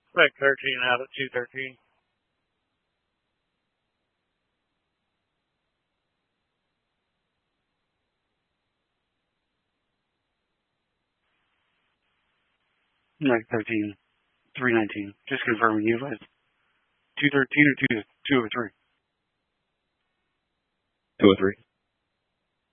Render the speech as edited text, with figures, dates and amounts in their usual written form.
Spec 13 out at 213. Spec 13, 319. Just confirming you guys. 213 or 203? 203.